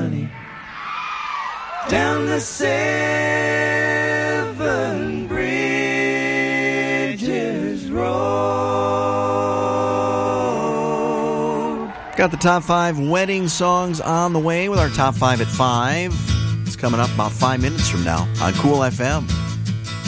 money down the Seven Bridges Road. Got the top 5 wedding songs on the way with our top 5 at 5. It's coming up about 5 minutes from now on Cool FM.